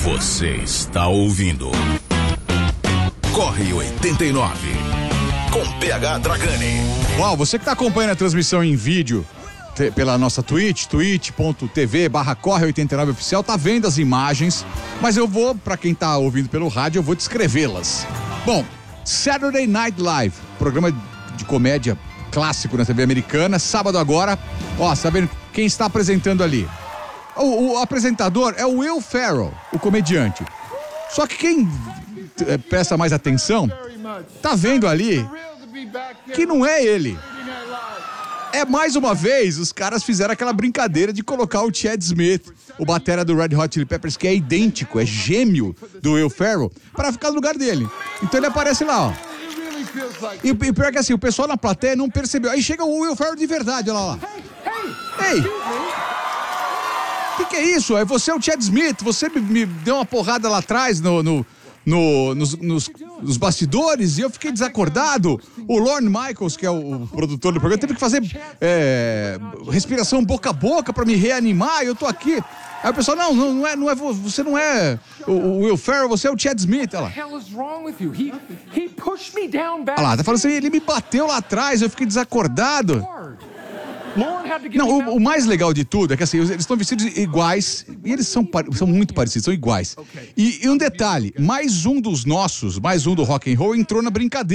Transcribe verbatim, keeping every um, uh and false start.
Você está ouvindo Corre oitenta e nove com P H Dragani. Uau, você que está acompanhando a transmissão em vídeo te, pela nossa Twitch, twitch.tv barra Corre oitenta e nove oficial, tá vendo as imagens, mas eu vou, para quem tá ouvindo pelo rádio, eu vou descrevê-las. Bom, Saturday Night Live, programa de comédia clássico na T V americana, sábado agora, ó, sabendo quem está apresentando ali? O, o apresentador é o Will Ferrell, o comediante. Só que quem é, presta mais atenção, tá vendo ali que não é ele. É mais uma vez, os caras fizeram aquela brincadeira de colocar o Chad Smith, o batera do Red Hot Chili Peppers, que é idêntico, é gêmeo do Will Ferrell, para ficar no lugar dele. Então ele aparece lá, ó. E, e pior que assim, o pessoal na plateia não percebeu. Aí chega o Will Ferrell de verdade, olha lá. Ei! O que, que é isso? É você é o Chad Smith, você me, me deu uma porrada lá atrás no, no, no, nos, nos, nos bastidores e eu fiquei desacordado. O Lorne Michaels, que é o, o produtor do programa, teve que fazer é, respiração boca a boca pra me reanimar e eu tô aqui. Aí o pessoal, não, não, não, é, não é, você não é o, o Will Ferrell, você é o Chad Smith. Olha lá. Olha lá, tá falando assim, ele me bateu lá atrás, eu fiquei desacordado. Não, o, o mais legal de tudo é que assim, eles estão vestidos iguais, e eles são, são muito parecidos, são iguais. E, e um detalhe, mais um dos nossos, mais um do rock and roll entrou na brincadeira.